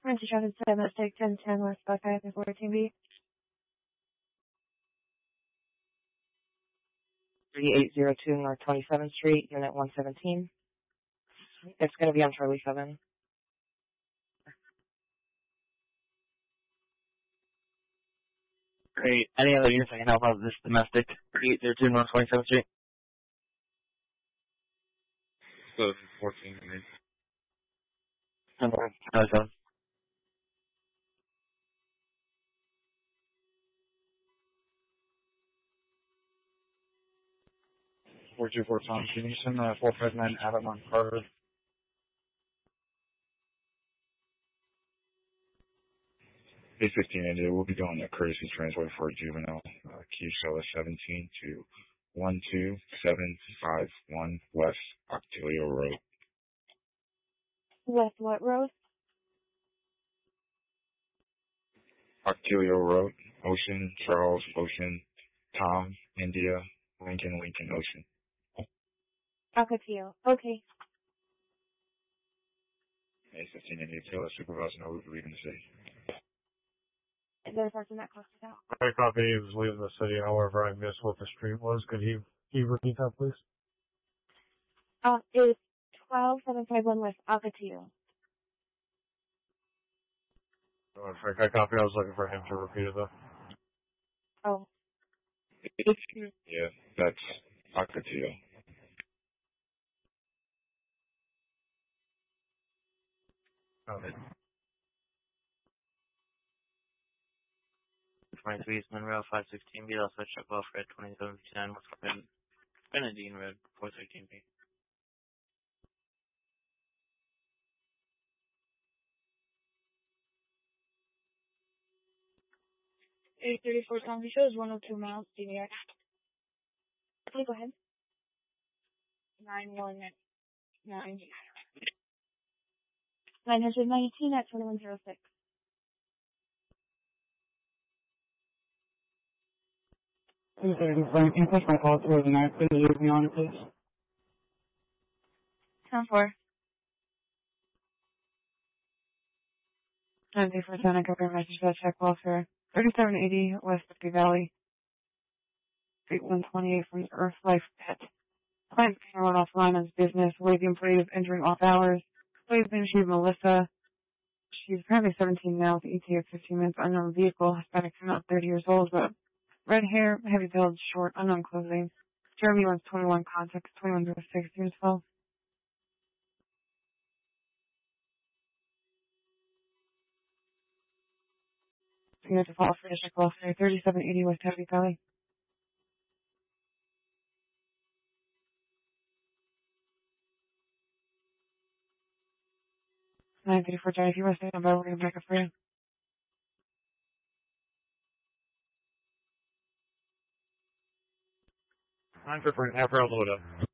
Traffic Domestic 1010 West Buckeye 14B. 3802 North 27th Street, Unit 117. It's going to be on Charlie 7. Great. Any other units I can help out with this domestic? 3802 North 27th Street. 14 minutes. Number 7. Tom Jameson, 459 Adam on Carter. A15 we'll be going to Courtesy Transway for a juvenile. Q-Cella 17 to 12751 West Octilio Road. West what road? Octilio Road, Ocean, Charles, Ocean, Tom, India, Lincoln, Ocean. Ocotillo. Okay. A15 tell us supervisor know we're leaving the city. Is there a person that close to that? I copy he was leaving the city. However, I missed what the street was. Could he repeat that, please? It's 12751 West Ocotillo. I copy. I was looking for him to repeat it, though. Oh. Yeah, that's Ocotillo. Okay. 23 East Monroe, 516B, also check off Red 2759 West Benedine Road, 413B. 834 Tommy shows 102 miles, DVR. Please go ahead. 919. 919 at 2106. Please, can you push my call through the night, please? Leave me on it, please. 10-4. 94 Santa Cobra message that check welfare. 3780 West Whiskey Valley. Street 128 from the Earth Life Pet. Client's being run offline as business. Where the employee is entering off hours. Employee's name is Melissa. She's apparently 17 now, the ETA of 15 minutes, unknown vehicle, Hispanic, not 30 years old, but red hair, heavy build, short, unknown clothing. Jeremy wants 21 contacts, 2106, years 12. You have to follow for district welfare, 3780 West Heavy Valley. $934 Johnny, if you want to stay on by, we're going to back up for you. Time for an half-hour load up.